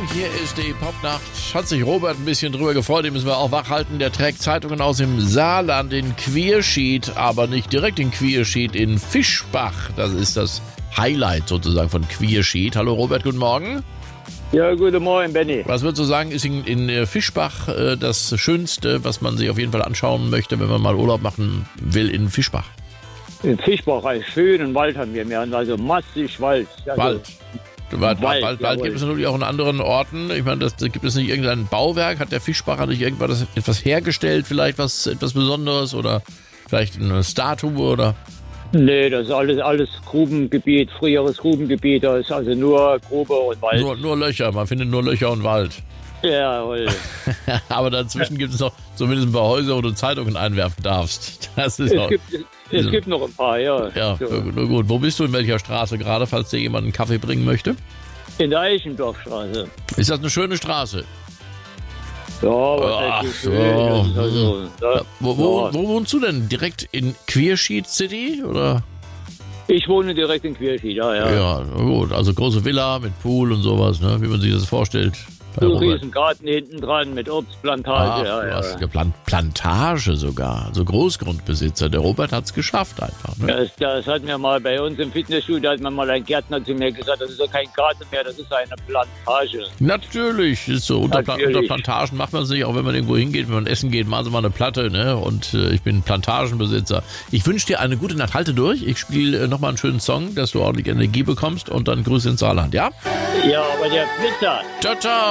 hier ist die Popnacht. Hat sich Robert ein bisschen drüber gefreut, den müssen wir auch wachhalten. Der trägt Zeitungen aus dem Saarland in Quierschied, aber nicht direkt in Quierschied, in Fischbach. Das ist das Highlight sozusagen von Quierschied. Hallo Robert, guten Morgen. Ja, guten Morgen, Benny. Was würdest du sagen, ist in Fischbach das Schönste, was man sich auf jeden Fall anschauen möchte, wenn man mal Urlaub machen will in Fischbach? In Fischbach, einen schönen Wald haben wir. Wir haben also massig Wald. Also Wald gibt es natürlich auch in anderen Orten. Ich meine, gibt es nicht irgendein Bauwerk? Hat der Fischbacher nicht etwas hergestellt, vielleicht etwas Besonderes oder vielleicht eine Statue oder? Nee, das ist alles Grubengebiet, früheres Grubengebiet. Da ist also nur Grube und Wald. Nur Löcher, man findet nur Löcher und Wald. Jawohl. Aber dazwischen gibt es noch zumindest ein paar Häuser, wo du Zeitungen einwerfen darfst. Das ist Es gibt noch ein paar, ja. Ja, so. Nur gut. Wo bist du, in welcher Straße gerade, falls dir jemand einen Kaffee bringen möchte? In der Eichendorfstraße. Ist das eine schöne Straße? Ja, was heißt schön? Das ist also, Ja, wo wohnst du denn? Direkt in Quierschied City, oder? Ich wohne direkt in Quierschied, ja. Ja, gut. Also große Villa mit Pool und sowas, ne? Wie man sich das vorstellt. So ein Riesengarten hinten dran mit Obstplantage. Du hast Plantage sogar, also Großgrundbesitzer. Der Robert hat es geschafft einfach. Ne? Das hat mir mal bei uns im Fitnessstudio, da hat mir mal ein Gärtner zu mir gesagt, das ist doch kein Garten mehr, das ist eine Plantage. Natürlich, ist so. Unter Plantagen macht man sich, auch wenn man irgendwo hingeht, wenn man essen geht, machen Sie mal eine Platte. Ne? Und ich bin Plantagenbesitzer. Ich wünsche dir eine gute Nacht. Halte durch. Ich spiele nochmal einen schönen Song, dass du ordentlich Energie bekommst und dann Grüße ins Saarland, ja? Ja, aber der Blitzer. Ciao, ciao.